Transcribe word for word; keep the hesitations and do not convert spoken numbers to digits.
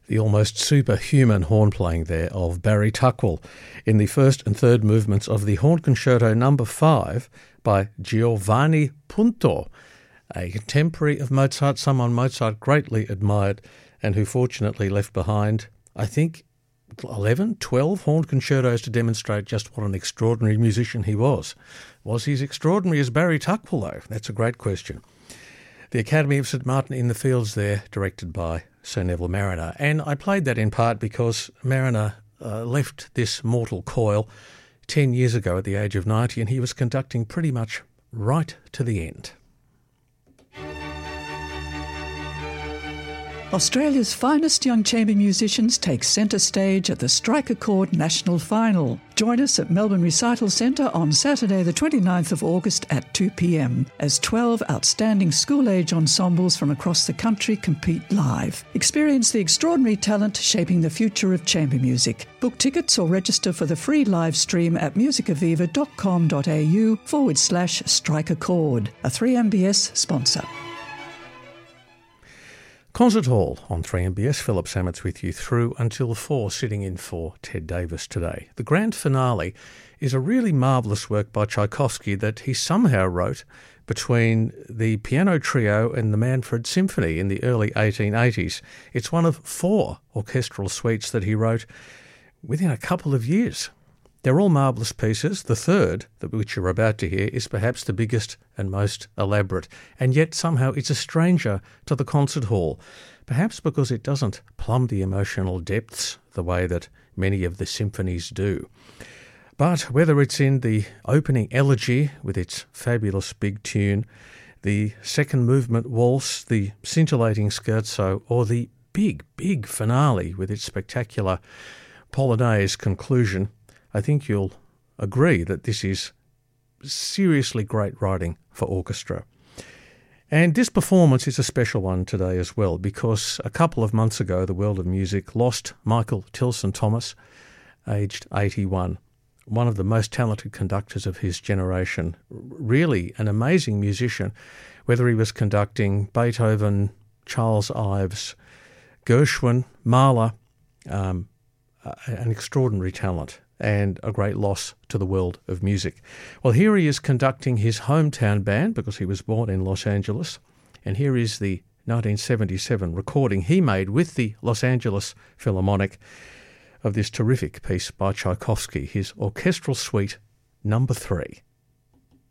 The almost superhuman horn playing there of Barry Tuckwell in the first and third movements of the Horn Concerto number five by Giovanni Punto, a contemporary of Mozart, someone Mozart greatly admired and who fortunately left behind, I think, eleven, twelve horn concertos to demonstrate just what an extraordinary musician he was. Was he as extraordinary as Barry Tuckwell, though? That's a great question. The Academy of St Martin in the Fields there, directed by Sir Neville Marriner. And I played that in part because Marriner uh, left this mortal coil ten years ago at the age of ninety, and he was conducting pretty much right to the end. Australia's finest young chamber musicians take centre stage at the Strike a Chord National Final. Join us at Melbourne Recital Centre on Saturday the twenty-ninth of August at two p m as twelve outstanding school-age ensembles from across the country compete live. Experience the extraordinary talent shaping the future of chamber music. Book tickets or register for the free live stream at musicaviva.com.au forward slash strike a chord. A three M B S sponsor. Concert Hall on three M B S. Philip Sammet's with you through until four, sitting in for Ted Davis today. The grand finale is a really marvellous work by Tchaikovsky that he somehow wrote between the piano trio and the Manfred Symphony in the early eighteen eighties. It's one of four orchestral suites that he wrote within a couple of years. They're all marvellous pieces. The third, which you're about to hear, is perhaps the biggest and most elaborate, and yet somehow it's a stranger to the concert hall, perhaps because it doesn't plumb the emotional depths the way that many of the symphonies do. But whether it's in the opening elegy with its fabulous big tune, the second movement waltz, the scintillating scherzo, or the big, big finale with its spectacular polonaise conclusion, I think you'll agree that this is seriously great writing for orchestra. And this performance is a special one today as well, because a couple of months ago the world of music lost Michael Tilson Thomas, aged eighty-one, one of the most talented conductors of his generation, really an amazing musician, whether he was conducting Beethoven, Charles Ives, Gershwin, Mahler, um, an extraordinary talent and a great loss to the world of music. Well, here he is conducting his hometown band because he was born in Los Angeles, and here is the nineteen seventy-seven recording he made with the Los Angeles Philharmonic of this terrific piece by Tchaikovsky, his orchestral suite number three.